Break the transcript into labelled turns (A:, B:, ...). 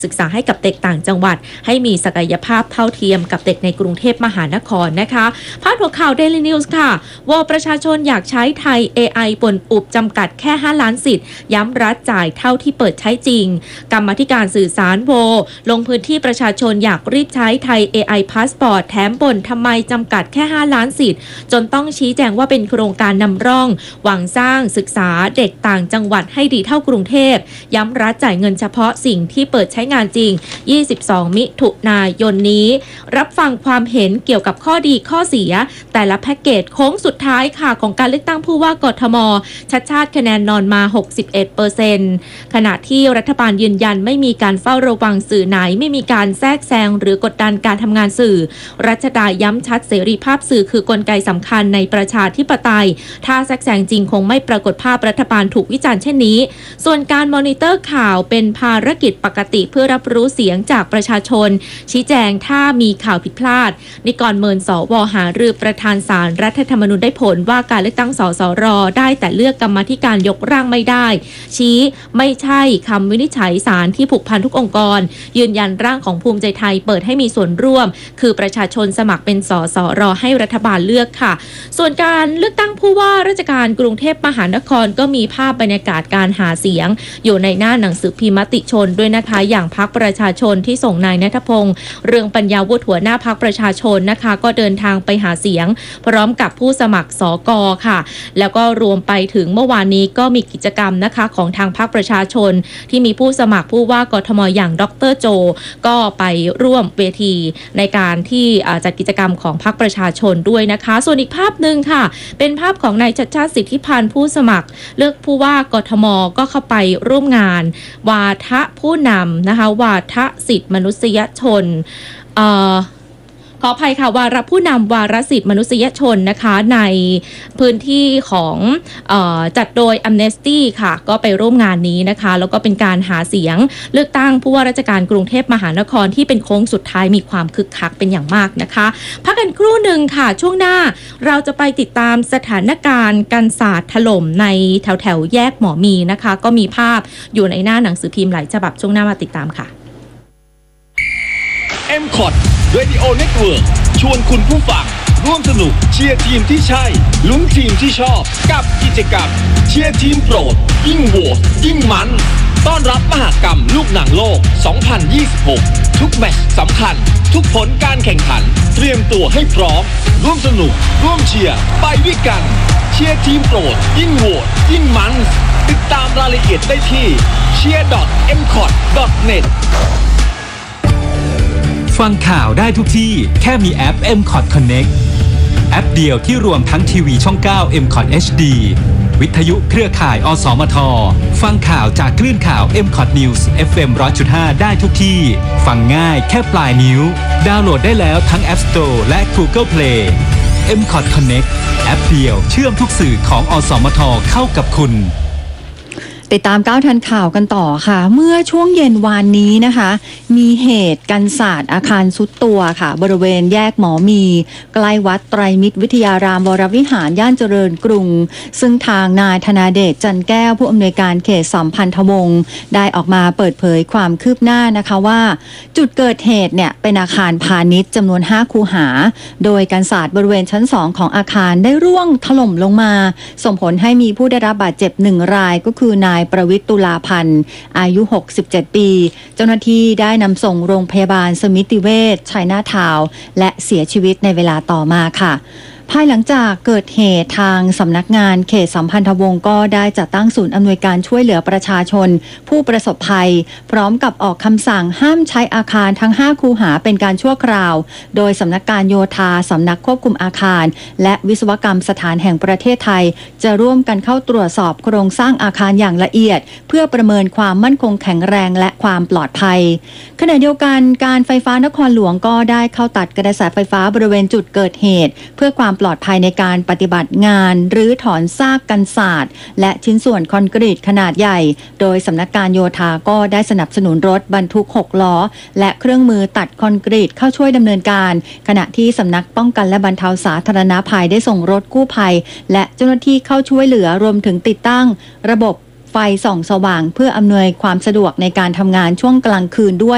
A: ศึกษาให้กับเด็กต่างจังหวัดให้มีศักยภาพเท่าเทียมกับเด็กในกรุงเทพมหานครนะคะพาดหัวข่าว Daily News ค่ะว่าประชาชนอยากใช้ไทย AI บนอุบจำกัดแค่5ล้านสิทธิ์ย้ำรัฐจ่ายเท่าที่เปิดใช้จริงกรรมาธิการสื่อสารโวลงพื้นที่ประชาชนอยากรีบใช้ไทย AI Passport แถมบ่นทำไมจำกัดแค่5ล้านสิทธิ์จนต้องชี้แจงว่าเป็นโครงการนำร่องหวังสร้างศึกษาเด็กต่างจังหวัดให้ดีเท่ากรุงเทพย้ำรัฐจ่ายเงินเฉพาะสิ่งที่เปิดใช้งานจริง22 มิถุนายนนี้รับฟังความเห็นเกี่ยวกับข้อดีข้อเสียแต่ละแพ็กเกจโค้งสุดท้ายค่ะของการเลือกตั้งผู้ว่ากทมชัดชาติคะแนนนอนมา 61% ขณะที่รัฐบาลยืนยันไม่มีการเฝ้าระวังสื่อไหนไม่มีการแทรกแซงหรือกดดันการทำงานสื่อรัชดาย้ำชัดเสรีภาพสื่อคือกลไกสำคัญในประชาธิปไตยถ้าแทรกแซงจริงคงไม่ปรากฏภาพรัฐบาลถูกวิจารณ์เช่นนี้ส่วนการมอนิเตอร์ข่าวเป็นภารกิจปกติเพื่อรับรู้เสียงจากประชาชนชี้แจงถ้ามีข่าวผิดพลาดนิกรเมินสวหารือประธานศาลรัฐธรรมนูญได้ผลว่าการเลือกตั้งสสรได้แต่เลือกกรรมาธิการยกร่างไม่ได้ชี้ไม่ใช่คำวินิจฉัยศาลที่ผูกพันทุกองค์กรยืนยันร่างของภูมิใจไทยเปิดให้มีส่วนร่วมคือประชาชนสมัครเป็นสสรให้รัฐบาลเลือกค่ะส่วนการเลือกตั้งผู้ว่าราชการกรุงเทพมหานครก็มีภาพบรรยากาศการหาเสียงอยู่ในหน้าหนังสือพิมพ์มติชนด้วยนะคะอย่างพรรคประชาชนที่ส่งนายณัฐพงษ์เรืองปัญญาวุฒิหัวหน้าพรรคประชาชนนะคะก็เดินทางไปหาเสียงพร้อมกับผู้สมัครสกค่ะแล้วก็รวมไปถึงเมื่อวานนี้ก็มีกิจกรรมนะคะของทางพรรคประชาชนที่มีผู้สมัครผู้ว่ากทมอย่างดร.โจก็ไปร่วมเวทีในการที่จัดกิจกรรมของพรรคประชาชนด้วยนะคะส่วนอีกภาพหนึ่งค่ะเป็นภาพของนายชัชชาติสิทธิพันธ์ผู้สมัครเลือกผู้ว่ากทมก็เข้าไปร่วมงานวาทะผู้นำนะคะวาทะสิทธิมนุษยชนขออภัยค่ะวาระผู้นำวาระสิทธิมนุษยชนนะคะในพื้นที่ของจัดโดย Amnesty ค่ะก็ไปร่วมงานนี้นะคะแล้วก็เป็นการหาเสียงเลือกตั้งผู้ว่าราชการกรุงเทพมหานครที่เป็นโค้งสุดท้ายมีความคึกคักเป็นอย่างมากนะคะพักกันครู่หนึ่งค่ะช่วงหน้าเราจะไปติดตามสถานการณ์การสาดถล่มในแถวแยกหมอมีนะคะก็มีภาพอยู่ในหน้าหนังสือพิมพ์หลายฉบับช่วงหน้ามาติดตามค่ะ
B: MCOT Radio Network ชวนคุณผู้ฟังร่วมสนุกเชียร์ทีมที่ใช่ลุ้นทีมที่ชอบกับกิจกรรมเชียร์ทีมโปรดยิ่งโหวตยิ่งมันต้อนรับมหกรรมลูกหนังโลก 2026 ทุกแมตช์สำคัญทุกผลการแข่งขันเตรียมตัวให้พร้อมร่วมสนุกร่วมเชียร์ไปด้วยกันเชียร์ทีมโปรดยิ่งโหวตยิ่งมันติดตามรายละเอียดได้ที่ cheer.mcot.net
C: ฟังข่าวได้ทุกที่แค่มีแอป MCOT Connect แอปเดียวที่รวมทั้งทีวีช่อง 9 MCOT HD วิทยุเครือข่ายอสมทฟังข่าวจากคลื่นข่าว MCOT News FM 100.5 ได้ทุกที่ฟังง่ายแค่ปลายนิ้วดาวน์โหลดได้แล้วทั้ง App Store และ Google Play MCOT Connect แอปเดียวเชื่อมทุกสื่อของอสมทเข้ากับคุณ
D: ติดตามก้าวทันข่าวกันต่อค่ะเมื่อช่วงเย็นวานนี้นะคะมีเหตุกันศาสตร์อาคารซุดตัวค่ะบริเวณแยกหมอมีใกล้วัดไตรมิตรวิทยารามวรวิหารย่านเจริญกรุงซึ่งทางนายธนาเดชจันแก้วผู้อำนวยการเขตสัมพันธวงศ์ได้ออกมาเปิดเผยความคืบหน้านะคะว่าจุดเกิดเหตุเนี่ยเป็นอาคารพาณิชย์จำนวน5คูหาโดยกันศาสตร์บริเวณชั้น2ของอาคารได้ร่วงถล่มลงมาส่งผลให้มีผู้ได้รับบาดเจ็บ1รายก็คือนายประวิตรตุลาพันธ์อายุ67ปีเจ้าหน้าที่ได้นำส่งโรงพยาบาลสมิติเวชชัยนาทาวน์และเสียชีวิตในเวลาต่อมาค่ะภายหลังจากเกิดเหตุทางสำนักงานเขตสัมพันธวงศ์ก็ได้จัดตั้งศูนย์อำนวยการช่วยเหลือประชาชนผู้ประสบภัยพร้อมกับออกคำสั่งห้ามใช้อาคารทั้ง5คูหาเป็นการชั่วคราวโดยสำนักการโยธาสำนักควบคุมอาคารและวิศวกรรมสถานแห่งประเทศไทยจะร่วมกันเข้าตรวจสอบโครงสร้างอาคารอย่างละเอียดเพื่อประเมินความมั่นคงแข็งแรงและความปลอดภัยขณะเดียวกันการไฟฟ้านครหลวงก็ได้เข้าตัดกระแสไฟฟ้าบริเวณจุดเกิดเหตุเพื่อความปลอดภัยในการปฏิบัติงานรื้อถอนซากกันศาสตร์และชิ้นส่วนคอนกรีตขนาดใหญ่โดยสำนักการโยธาก็ได้สนับสนุนรถบรรทุก6ล้อและเครื่องมือตัดคอนกรีตเข้าช่วยดำเนินการขณะที่สำนักป้องกันและบรรเทาสาธารณภัยได้ส่งรถกู้ภัยและเจ้าหน้าที่เข้าช่วยเหลือรวมถึงติดตั้งระบบไฟส่องสว่างเพื่ออำนวยความสะดวกในการทำงานช่วงกลางคืนด้วย